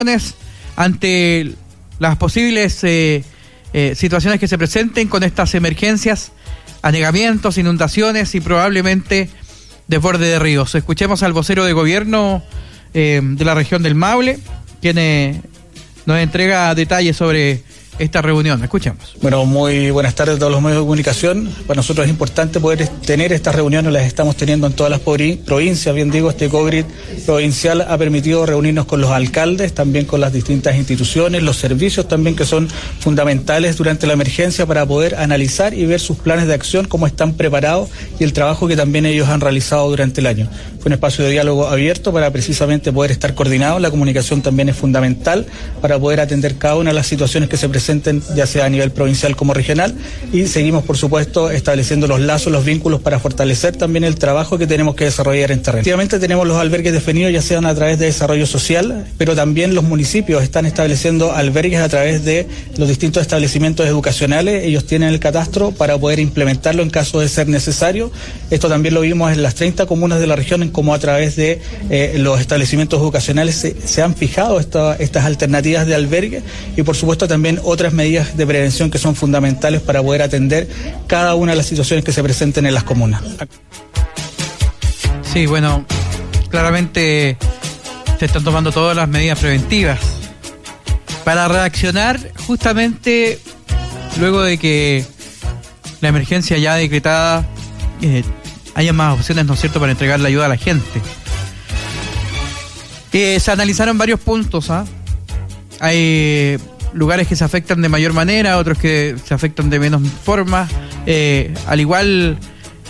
acciones ante las posibles situaciones que se presenten con estas emergencias, anegamientos, inundaciones y probablemente desborde de ríos. Escuchemos al vocero de gobierno de la región del Maule, quien nos entrega detalles sobre esta reunión. Escuchemos. Bueno, muy buenas tardes a todos los medios de comunicación. Para nosotros es importante poder tener estas reuniones, las estamos teniendo en todas las provincias. Bien digo, este COGRIT provincial ha permitido reunirnos con los alcaldes, también con las distintas instituciones, los servicios también que son fundamentales durante la emergencia para poder analizar y ver sus planes de acción, cómo están preparados y el trabajo que también ellos han realizado durante el año. Fue un espacio de diálogo abierto para precisamente poder estar coordinados. La comunicación también es fundamental para poder atender cada una de las situaciones que se presenten, ya sea a nivel provincial como regional, y seguimos por supuesto estableciendo los lazos, los vínculos para fortalecer también el trabajo que tenemos que desarrollar en terreno. Efectivamente tenemos los albergues definidos, ya sean a través de desarrollo social, pero también los municipios están estableciendo albergues a través de los distintos establecimientos educacionales. Ellos tienen el catastro para poder implementarlo en caso de ser necesario. Esto también lo vimos en las 30 comunas de la región, en cómo a través de los establecimientos educacionales se han fijado estas alternativas de albergue, y por supuesto también otras medidas de prevención que son fundamentales para poder atender cada una de las situaciones que se presenten en las comunas. Sí, bueno, claramente se están tomando todas las medidas preventivas para reaccionar justamente luego de que la emergencia ya decretada haya más opciones, ¿no es cierto?, para entregar la ayuda a la gente. Se analizaron varios puntos, Hay lugares que se afectan de mayor manera, otros que se afectan de menos forma. Al igual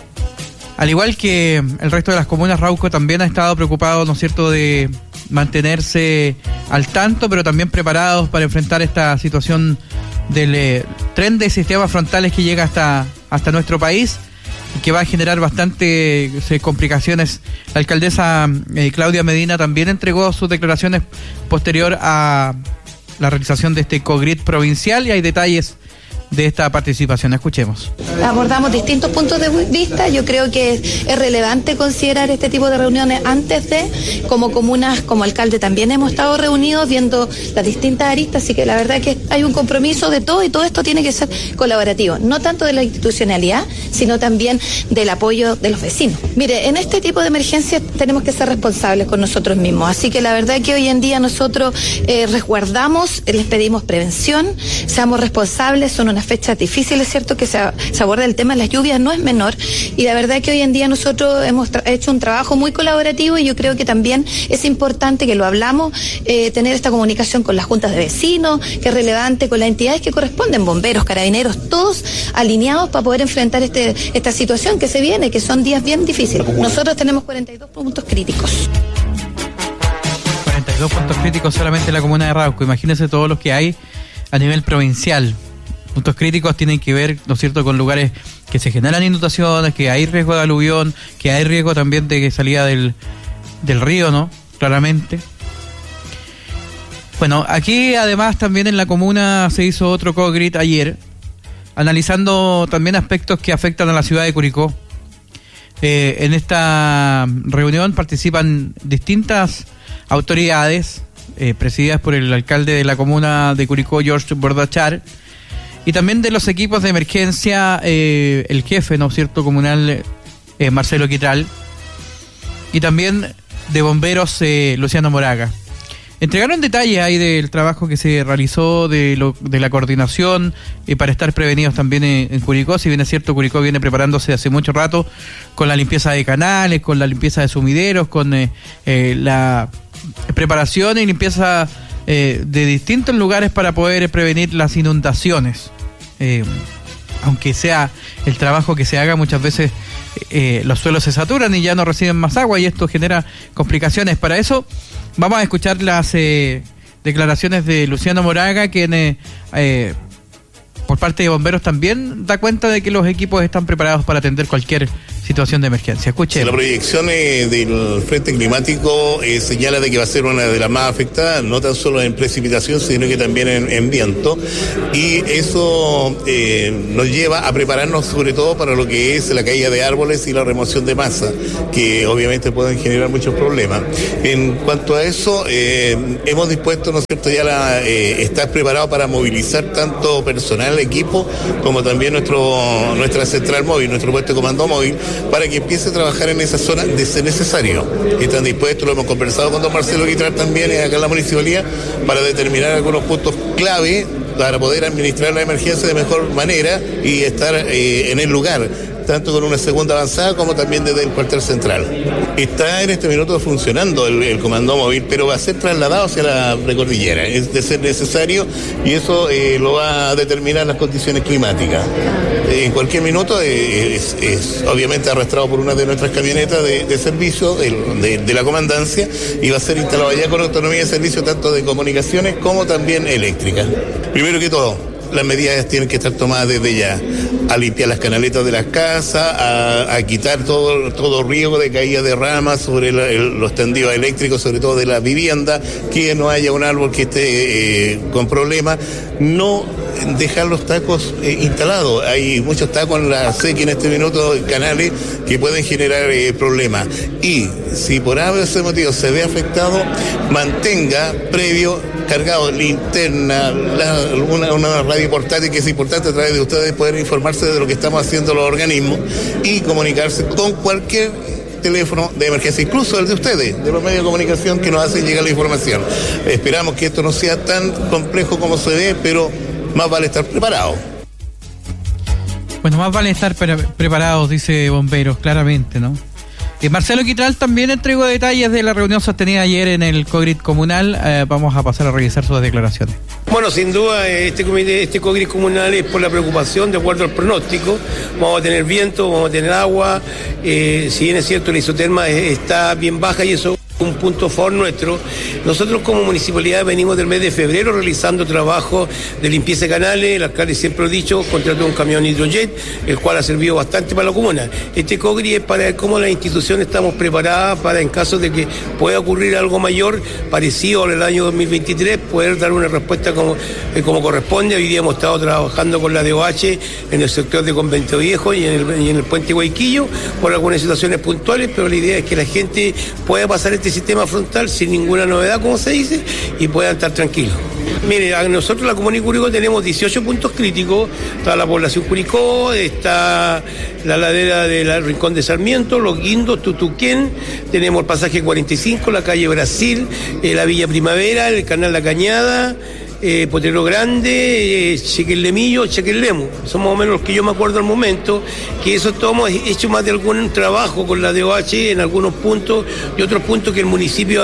que el resto de las comunas, Rauco también ha estado preocupado, ¿no es cierto?, de mantenerse al tanto, pero también preparados para enfrentar esta situación del tren de sistemas frontales que llega hasta nuestro país y que va a generar bastantes complicaciones. La alcaldesa Claudia Medina también entregó sus declaraciones posterior a la realización de este COGRIT provincial, y hay detalles de esta participación. Escuchemos. Abordamos distintos puntos de vista. Yo creo que es relevante considerar este tipo de reuniones antes de, como comunas, como alcalde también hemos estado reunidos viendo las distintas aristas, así que la verdad es que hay un compromiso de todo, y todo esto tiene que ser colaborativo, no tanto de la institucionalidad, sino también del apoyo de los vecinos. Mire, en este tipo de emergencias tenemos que ser responsables con nosotros mismos, así que la verdad es que hoy en día nosotros resguardamos, les pedimos prevención, seamos responsables. Son unas fechas difíciles, ¿cierto?, que se aborda el tema de las lluvias, no es menor, y la verdad es que hoy en día nosotros hemos hecho un trabajo muy colaborativo, y yo creo que también es importante que lo hablamos, tener esta comunicación con las juntas de vecinos, que es relevante, con las entidades que corresponden, bomberos, carabineros, todos alineados para poder enfrentar esta situación que se viene, que son días bien difíciles. Nosotros tenemos 42 puntos críticos. 42 puntos críticos solamente en la comuna de Rauco, imagínense todos los que hay a nivel provincial. Puntos críticos tienen que ver, ¿no es cierto?, con lugares que se generan inundaciones, que hay riesgo de aluvión, que hay riesgo también de salida del río, ¿no?, claramente. Bueno, aquí además también en la comuna se hizo otro COGRIT ayer, analizando también aspectos que afectan a la ciudad de Curicó. En esta reunión participan distintas autoridades, presididas por el alcalde de la comuna de Curicó, George Bordachar, y también de los equipos de emergencia, el jefe, ¿no es cierto?, comunal, Marcelo Quitral, y también de bomberos, Luciano Moraga. Entregaron detalles ahí del trabajo que se realizó, de la coordinación, para estar prevenidos también en Curicó. Si bien es cierto, Curicó viene preparándose hace mucho rato con la limpieza de canales, con la limpieza de sumideros, con la preparación y limpieza de distintos lugares para poder prevenir las inundaciones. Aunque sea el trabajo que se haga, muchas veces los suelos se saturan y ya no reciben más agua, y esto genera complicaciones. Para eso vamos a escuchar las declaraciones de Luciano Moraga, quien por parte de bomberos también da cuenta de que los equipos están preparados para atender cualquier situación de emergencia. Escuche. La proyección del frente climático señala de que va a ser una de las más afectadas, no tan solo en precipitación, sino que también en viento, y eso nos lleva a prepararnos sobre todo para lo que es la caída de árboles y la remoción de masa, que obviamente pueden generar muchos problemas. En cuanto a eso, hemos dispuesto, ¿no es cierto?, ya estar preparado para movilizar tanto personal, equipo, como también nuestra central móvil, nuestro puesto de comando móvil, para que empiece a trabajar en esa zona de ser necesario. Están dispuestos, lo hemos conversado con don Marcelo Guitrar también acá en la municipalidad, para determinar algunos puntos clave para poder administrar la emergencia de mejor manera y estar en el lugar, tanto con una segunda avanzada como también desde el cuartel central. Está en este minuto funcionando el comando móvil, pero va a ser trasladado hacia la precordillera, es de ser necesario, y eso lo va a determinar las condiciones climáticas. En cualquier minuto es obviamente arrastrado por una de nuestras camionetas de servicio de la comandancia, y va a ser instalado allá con autonomía de servicio tanto de comunicaciones como también eléctrica. Primero que todo, las medidas tienen que estar tomadas desde ya, a limpiar las canaletas de las casas, a quitar todo riesgo de caída de ramas sobre los tendidos eléctricos, sobre todo de la vivienda, que no haya un árbol que esté con problemas, no dejar los tacos instalados. Hay muchos tacos en la sequía en este minuto, canales, que pueden generar problemas. Y si por ese motivo se ve afectado, mantenga previo cargado linterna, una radio portátil, que es importante a través de ustedes poder informarse de lo que estamos haciendo los organismos y comunicarse con cualquier teléfono de emergencia, incluso el de ustedes, de los medios de comunicación que nos hacen llegar la información. Esperamos que esto no sea tan complejo como se ve, pero más vale estar preparados. Bueno, más vale estar preparados, dice Bomberos, claramente, ¿no? Marcelo Guitral también entregó detalles de la reunión sostenida ayer en el COGRIT comunal. Vamos a pasar a revisar sus declaraciones. Bueno, sin duda, este COGRIT comunal es por la preocupación, de acuerdo al pronóstico. Vamos a tener viento, vamos a tener agua. Si bien es cierto, la isoterma está bien baja, y eso un punto a favor nuestro. Nosotros como municipalidad venimos del mes de febrero realizando trabajo de limpieza de canales. El alcalde siempre lo ha dicho, contrató un camión hidrojet, el cual ha servido bastante para la comuna. Este COGRI es para ver cómo las instituciones estamos preparadas para, en caso de que pueda ocurrir algo mayor, parecido al año 2023, poder dar una respuesta como corresponde. Hoy día hemos estado trabajando con la DOH en el sector de Convento Viejo y en el puente Guayquillo por algunas situaciones puntuales, pero la idea es que la gente pueda pasar este sistema frontal sin ninguna novedad, como se dice, y puedan estar tranquilos. Mire, nosotros la Comuna de Curicó tenemos 18 puntos críticos. Está la población Curicó, está la ladera del Rincón de Sarmiento, Los Guindos, Tutuquén, tenemos el pasaje 45, la calle Brasil, la Villa Primavera, el Canal La Cañada, Potrero Grande, Chequerlemillo, Chequerlemo. Son más o menos los que yo me acuerdo al momento, que eso todo hemos hecho más de algún trabajo con la DOH en algunos puntos, y otros puntos que el municipio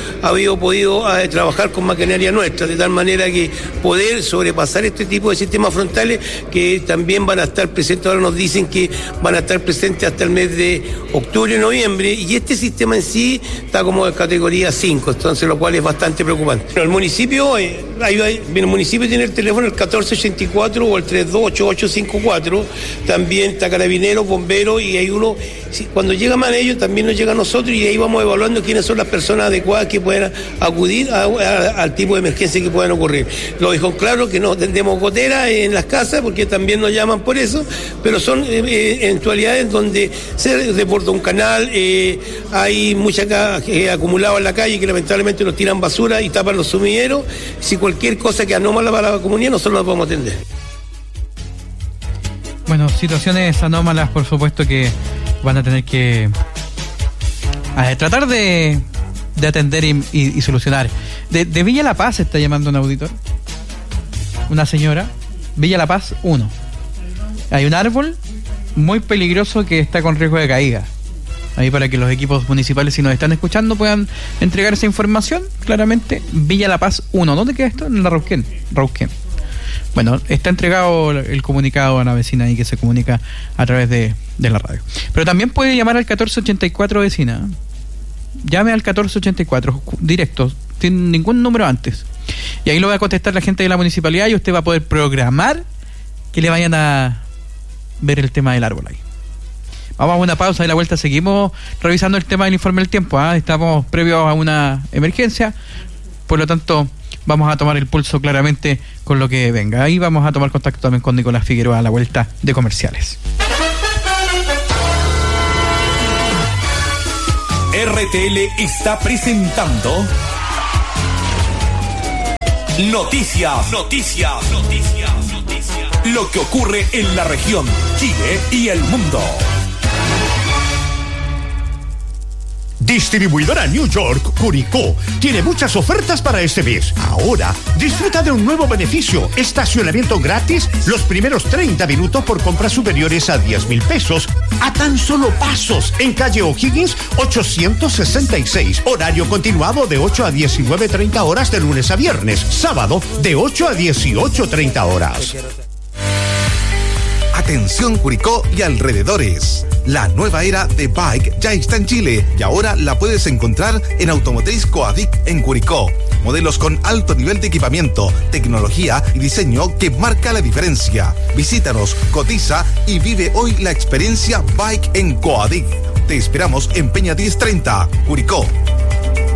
ha podido trabajar con maquinaria nuestra, de tal manera que poder sobrepasar este tipo de sistemas frontales que también van a estar presentes. Ahora nos dicen que van a estar presentes hasta el mes de octubre, noviembre, y este sistema en sí está como de categoría 5, entonces lo cual es bastante preocupante. Pero el municipio el municipio tiene el teléfono el 1484 o el 328854, también está Carabineros, Bomberos, y hay uno, cuando llegan a ellos también nos llega a nosotros, y ahí vamos evaluando quiénes son las personas adecuadas que puedan acudir al tipo de emergencia que puedan ocurrir. Lo dijo claro, que no tendemos goteras en las casas, porque también nos llaman por eso, pero son eventualidades donde se desborda un canal, hay mucha acumulada en la calle que lamentablemente nos tiran basura y tapan los sumideros. Si cualquier cosa que anómala para la comunidad, nosotros la podemos atender. Bueno, situaciones anómalas, por supuesto, que van a tener que tratar de atender y solucionar. De Villa La Paz está llamando un auditor, una señora. Villa La Paz 1. Hay un árbol muy peligroso que está con riesgo de caída. Ahí, para que los equipos municipales, si nos están escuchando, puedan entregar esa información. Claramente, Villa La Paz 1. ¿Dónde queda esto? En la Rauquén. Bueno, está entregado el comunicado a la vecina ahí, que se comunica a través de la radio. Pero también puede llamar al 1484, vecina. Llame al 1484, directo, sin ningún número antes. Y ahí lo va a contestar la gente de la municipalidad, y usted va a poder programar que le vayan a ver el tema del árbol ahí. Vamos a una pausa y a la vuelta seguimos revisando el tema del informe del tiempo. Estamos previos a una emergencia, por lo tanto vamos a tomar el pulso claramente con lo que venga. Ahí vamos a tomar contacto también con Nicolás Figueroa a la vuelta de comerciales. RTL está presentando Noticias. Lo que ocurre en la región, Chile y el mundo. Distribuidora New York, Curicó, tiene muchas ofertas para este mes. Ahora, disfruta de un nuevo beneficio: estacionamiento gratis los primeros 30 minutos por compras superiores a 10,000 pesos, a tan solo pasos, en calle O'Higgins 866. Horario continuado de 8 a 19:30 horas de lunes a viernes. Sábado, de 8 a 18:30 horas. Atención Curicó y alrededores. La nueva era de Bike ya está en Chile y ahora la puedes encontrar en Automotriz Coadic en Curicó. Modelos con alto nivel de equipamiento, tecnología y diseño que marca la diferencia. Visítanos, cotiza y vive hoy la experiencia Bike en Coadic. Te esperamos en Peña 1030, Curicó.